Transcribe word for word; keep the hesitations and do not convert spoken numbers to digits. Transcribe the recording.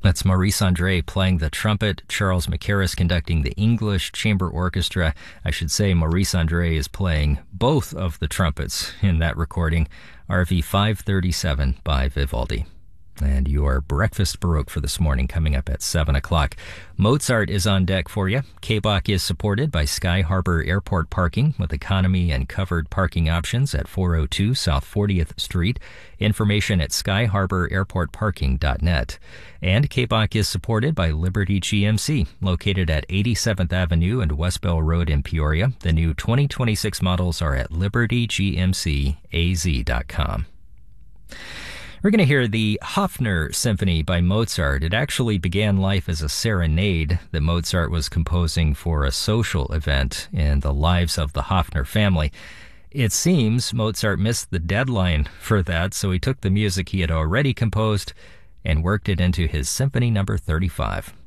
That's Maurice Andre playing the trumpet, Charles Mackerras conducting the English Chamber Orchestra. I should say Maurice Andre is playing both of the trumpets in that recording, R V five thirty-seven by Vivaldi. And your Breakfast Baroque for this morning coming up at seven o'clock. Mozart is on deck for you. K B O C is supported by Sky Harbor Airport Parking with economy and covered parking options at four oh two South fortieth Street. Information at sky harbor airport parking dot net. And K B O C is supported by Liberty G M C, located at eighty-seventh Avenue and West Bell Road in Peoria. The new twenty twenty-six models are at liberty g m c a z dot com. We're going to hear the Hofner Symphony by Mozart. It actually began life as a serenade that Mozart was composing for a social event in the lives of the Hofner family. It seems Mozart missed the deadline for that, so he took the music he had already composed and worked it into his Symphony Number thirty-five.